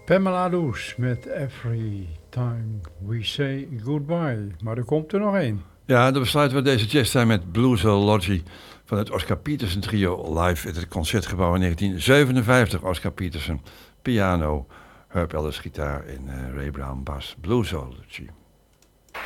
Pamela Loes met Every Time We Say Goodbye. Maar er komt er nog één. Ja, dan besluiten we deze jazztime met Bluesology van het Oscar Peterson trio live in het Concertgebouw in 1957. Oscar Peterson, piano, Herb Ellis gitaar en Ray Brown bas. Bluesology.